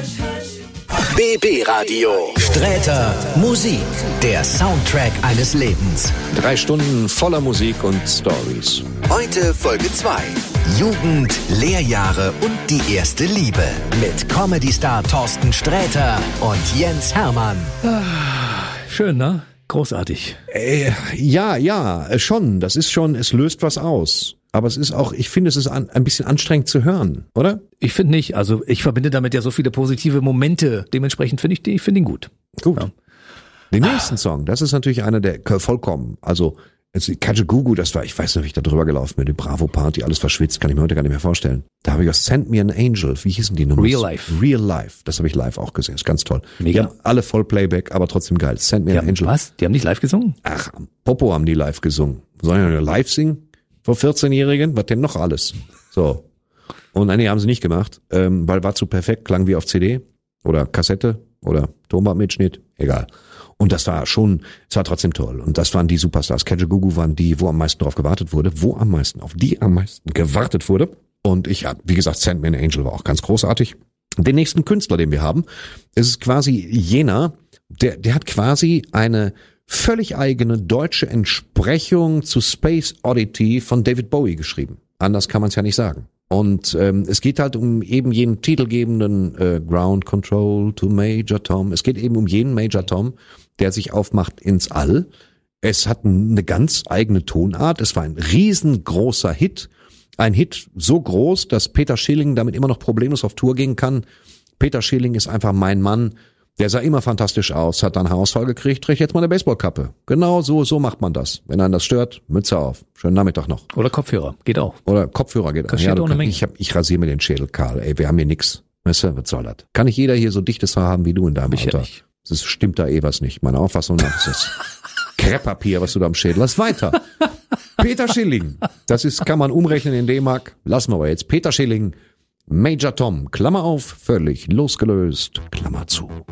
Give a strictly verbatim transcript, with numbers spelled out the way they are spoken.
B B-Radio. Sträter Musik. Der Soundtrack eines Lebens. Drei Stunden voller Musik und Stories. Heute Folge zwei. Jugend, Lehrjahre und die erste Liebe. Mit Comedy-Star Thorsten Sträter und Jens Hermann. Schön, ne? Großartig. Äh, ja, ja, schon. Das ist schon, es löst was aus. Aber es ist auch, ich finde, es ist an, ein bisschen anstrengend zu hören, oder? Ich finde nicht. Also ich verbinde damit ja so viele positive Momente. Dementsprechend finde ich, ich finde ihn gut. Gut. Ja. Den nächsten Song, das ist natürlich einer der vollkommen, also Kajagoogoo, das war, ich weiß nicht, wie ich da drüber gelaufen bin, die Bravo Party, alles verschwitzt, kann ich mir heute gar nicht mehr vorstellen. Da habe ich auch Send Me an Angel, wie hießen die Nummer? Real Life. Real Life, das habe ich live auch gesehen, ist ganz toll. Mega. Die haben alle Vollplayback, aber trotzdem geil. Send Me Die an haben, Angel. was? Die haben nicht live gesungen? Ach, am Popo haben die live gesungen. Sollen die live singen? Vor vierzehnjährigen? Was denn noch alles? So. Und nein, die haben sie nicht gemacht, ähm, weil war zu perfekt, klang wie auf C D oder Kassette oder Tonbandmitschnitt, egal. Und das war schon, es war trotzdem toll. Und das waren die Superstars. Kajagoogoo waren die, wo am meisten drauf gewartet wurde, wo am meisten, auf die am meisten gewartet wurde. Und ich, wie gesagt, Send Me an Angel war auch ganz großartig. Den nächsten Künstler, den wir haben, es ist quasi jener, der, der hat quasi eine völlig eigene deutsche Entsprechung zu Space Oddity von David Bowie geschrieben. Anders kann man es ja nicht sagen. Und ähm, es geht halt um eben jenen titelgebenden äh, Ground Control to Major Tom. Es geht eben um jenen Major Tom, der sich aufmacht ins All. Es hat eine ganz eigene Tonart. Es war ein riesengroßer Hit. Ein Hit so groß, dass Peter Schilling damit immer noch problemlos auf Tour gehen kann. Peter Schilling ist einfach mein Mann. Der sah immer fantastisch aus, hat dann Haarausfall gekriegt, trägt jetzt mal eine Baseballkappe. Genau so, so macht man das. Wenn einen das stört, Mütze auf. Schönen Nachmittag noch. Oder Kopfhörer, geht auch. Oder Kopfhörer geht auch. Ja, auch eine Menge. ich, hab, ich rasiere mir den Schädel, Karl. Ey, wir haben hier nix. Weißt du, was soll das? Kann nicht jeder hier so dichtes Haar haben wie du in deinem Ich Alter? ja nicht. Das stimmt da eh was nicht. Meine Auffassung nach ist das Krepppapier, was du da am Schädel hast. Weiter. Peter Schilling. Das ist, kann man umrechnen in D-Mark. Lassen wir aber jetzt. Peter Schilling, Major Tom, Klammer auf, völlig losgelöst, Klammer zu.